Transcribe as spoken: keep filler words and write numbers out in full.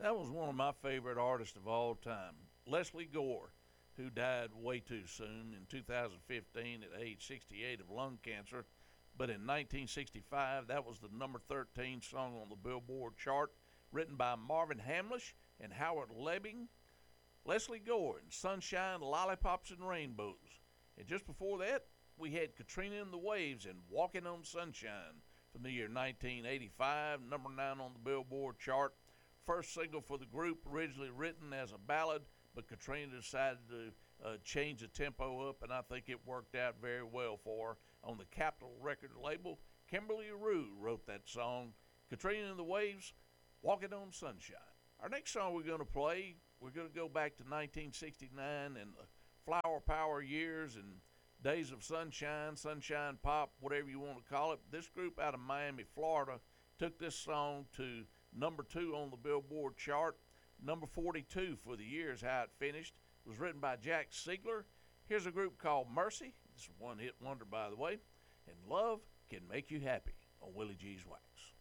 That was one of my favorite artists of all time, Leslie Gore, who died way too soon in two thousand fifteen at age sixty-eight of lung cancer. But in nineteen sixty-five, that was the number thirteen song on the Billboard chart, written by Marvin Hamlish and Howard Lebbing. Leslie Gore and Sunshine, Lollipops, and Rainbows. And just before that, we had Katrina and the Waves and Walking on Sunshine from the year nineteen eighty-five, number nine on the Billboard chart. First single for the group, originally written as a ballad, but Katrina decided to uh, change the tempo up, and I think it worked out very well for her. On the Capitol record label, Kimberly Rue wrote that song, Katrina and the Waves, Walking on Sunshine. Our next song we're going to play, we're going to go back to nineteen sixty-nine and the flower power years and days of sunshine, sunshine pop, whatever you want to call it. This group out of Miami, Florida, took this song to number two on the Billboard chart. Number forty-two for the year is how it finished. It was written by Jack Siegler. Here's a group called Mercy. It's a one-hit wonder, by the way. And Love Can Make You Happy on Willie G's Wax.